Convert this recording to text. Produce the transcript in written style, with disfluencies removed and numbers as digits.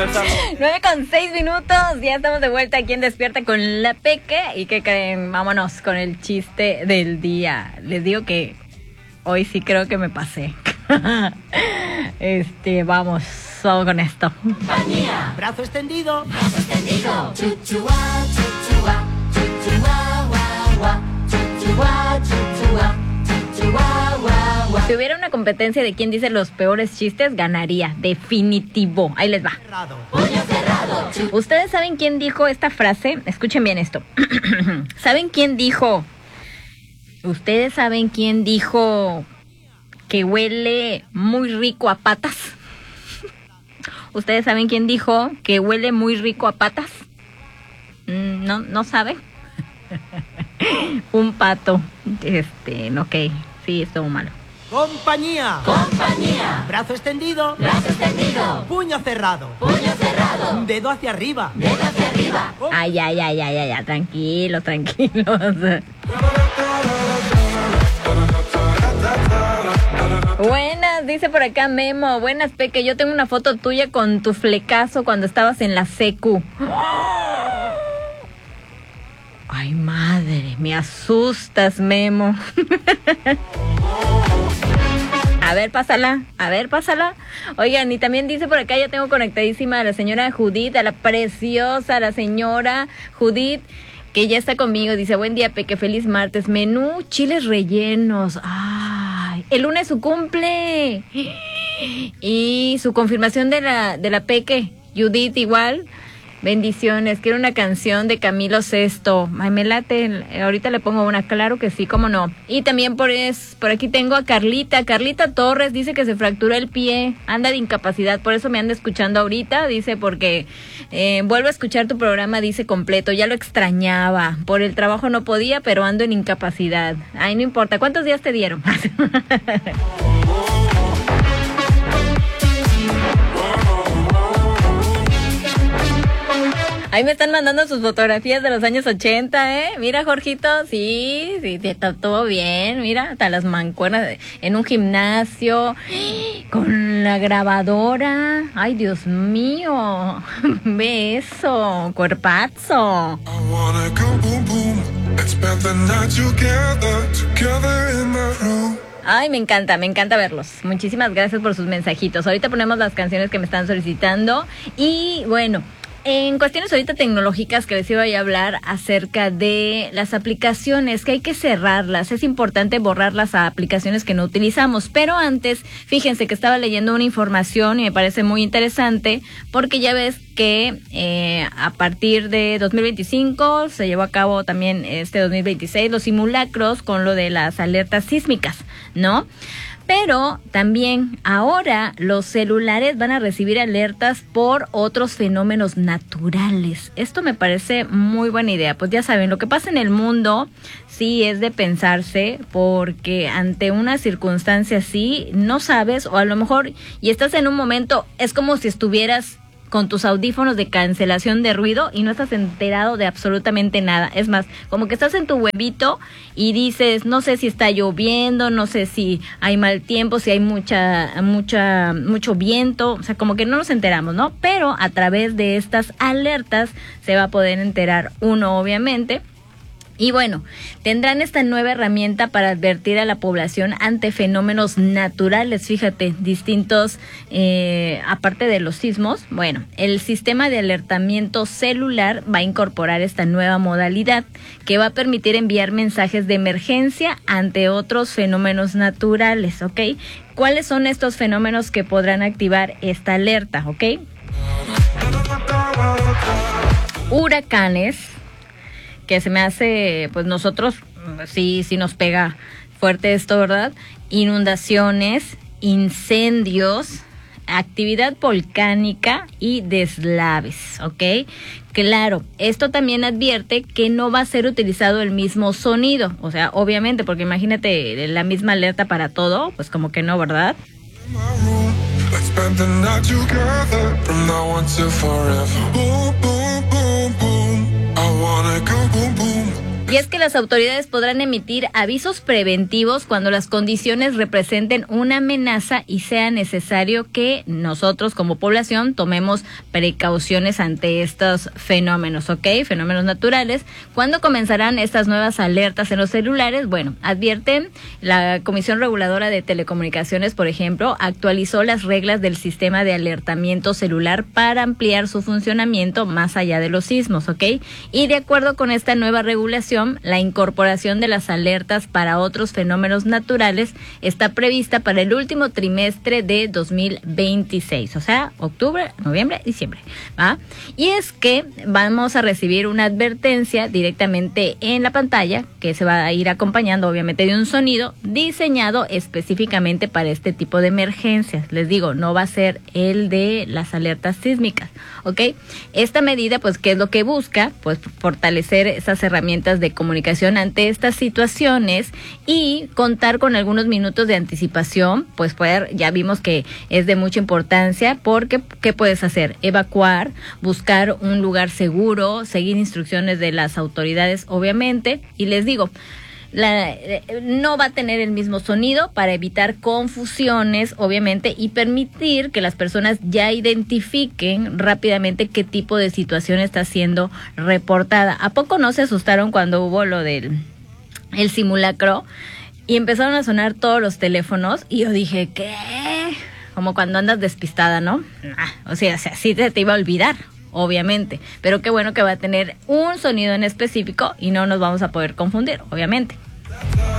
9:06, ya estamos de vuelta aquí en Despierta con la Peque. ¿Y qué creen? Vámonos con el chiste del día. Les digo que hoy sí creo que me pasé. Vamos con esto. Compañía. Brazo extendido. Brazo extendido. Chuchua, chuchua, chuchua, guau, guau. Chuchua, chuchua, chuchua, guau, guau. Si hubiera una competencia de quién dice los peores chistes, ganaría, definitivo. Ahí les va. Puño cerrado. ¿Ustedes saben quién dijo esta frase? Escuchen bien esto. ¿Saben quién dijo? ¿Ustedes saben quién dijo que huele muy rico a patas? ¿Ustedes saben quién dijo que huele muy rico a patas? ¿No saben? Un pato. Ok. Sí, estuvo malo. Compañía. Compañía. Brazo extendido. Brazo extendido. Puño cerrado. Puño cerrado. Dedo hacia arriba. Dedo hacia arriba. Ay, tranquilos. Buenas, dice por acá Memo. Buenas, Peque, yo tengo una foto tuya con tu flecazo cuando estabas en la secu. Ay, madre, me asustas, Memo. A ver, pásala. Oigan, y también dice por acá, ya tengo conectadísima a la señora Judith, a la preciosa, la señora Judith, que ya está conmigo. Dice, buen día, Peque, feliz martes. Menú, chiles rellenos. Ay, el lunes su cumple. Y su confirmación de la Peque. Judith igual. Bendiciones, quiero una canción de Camilo Sesto. Ay, me late, ahorita le pongo una, claro que sí, cómo no. Y también por aquí tengo a Carlita Torres, dice que se fracturó el pie, anda de incapacidad, por eso me anda escuchando ahorita, dice, porque vuelvo a escuchar tu programa, dice, completo, ya lo extrañaba, por el trabajo no podía, pero ando en incapacidad. Ay, no importa, ¿cuántos días te dieron? Ahí me están mandando sus fotografías de los años 80, ¿eh? Mira, Jorgito, sí, está todo bien. Mira, hasta las mancuernas en un gimnasio, con la grabadora. Ay, Dios mío, ve eso, cuerpazo. Ay, me encanta verlos. Muchísimas gracias por sus mensajitos. Ahorita ponemos las canciones que me están solicitando. Y bueno, en cuestiones ahorita tecnológicas que les iba a hablar acerca de las aplicaciones, que hay que cerrarlas. Es importante borrar las aplicaciones que no utilizamos. Pero antes, fíjense que estaba leyendo una información y me parece muy interesante, porque ya ves que a partir de 2025 se llevó a cabo también 2026 los simulacros con lo de las alertas sísmicas, ¿no? Pero también ahora los celulares van a recibir alertas por otros fenómenos naturales. Esto me parece muy buena idea. Pues ya saben, lo que pasa en el mundo sí es de pensarse, porque ante una circunstancia así no sabes, o a lo mejor y estás en un momento, es como si estuvieras con tus audífonos de cancelación de ruido y no estás enterado de absolutamente nada. Es más, como que estás en tu huevito y dices, no sé si está lloviendo, no sé si hay mal tiempo, si hay mucho viento, o sea, como que no nos enteramos, ¿no? Pero a través de estas alertas se va a poder enterar uno, obviamente. Y bueno, tendrán esta nueva herramienta para advertir a la población ante fenómenos naturales, fíjate, distintos, aparte de los sismos. Bueno, el sistema de alertamiento celular va a incorporar esta nueva modalidad que va a permitir enviar mensajes de emergencia ante otros fenómenos naturales, ¿ok? ¿Cuáles son estos fenómenos que podrán activar esta alerta, ok? Huracanes, que se me hace, pues nosotros sí nos pega fuerte esto, ¿verdad? Inundaciones, incendios, actividad volcánica y deslaves, ¿ok? Claro, esto también advierte que no va a ser utilizado el mismo sonido, o sea, obviamente, porque imagínate la misma alerta para todo, pues como que no, ¿verdad? Y es que las autoridades podrán emitir avisos preventivos cuando las condiciones representen una amenaza y sea necesario que nosotros como población tomemos precauciones ante estos fenómenos, ¿ok? Fenómenos naturales. ¿Cuándo comenzarán estas nuevas alertas en los celulares? Bueno, advierten la Comisión Reguladora de Telecomunicaciones, por ejemplo, actualizó las reglas del sistema de alertamiento celular para ampliar su funcionamiento más allá de los sismos, ¿ok? Y de acuerdo con esta nueva regulación, la incorporación de las alertas para otros fenómenos naturales está prevista para el último trimestre de 2026, o sea, octubre, noviembre, diciembre, ¿va? Y es que vamos a recibir una advertencia directamente en la pantalla que se va a ir acompañando obviamente de un sonido diseñado específicamente para este tipo de emergencias. Les digo, no va a ser el de las alertas sísmicas, ¿ok? Esta medida, pues, ¿qué es lo que busca? Pues fortalecer esas herramientas de comunicación ante estas situaciones y contar con algunos minutos de anticipación, pues poder, ya vimos que es de mucha importancia porque, ¿qué puedes hacer? Evacuar, buscar un lugar seguro, seguir instrucciones de las autoridades, obviamente, y les digo, no va a tener el mismo sonido para evitar confusiones, obviamente, y permitir que las personas ya identifiquen rápidamente qué tipo de situación está siendo reportada. ¿A poco no se asustaron cuando hubo lo del el simulacro y empezaron a sonar todos los teléfonos y yo dije, ¿qué? Como cuando andas despistada, ¿no? O sea, sí te iba a olvidar, obviamente, pero qué bueno que va a tener un sonido en específico y no nos vamos a poder confundir, obviamente.